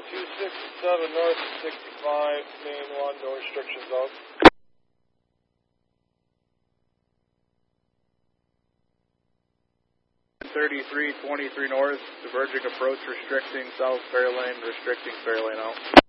267 north of 65, main 1, no restrictions out. .33, 23 north, diverging approach restricting south fair lane, restricting fair lane out.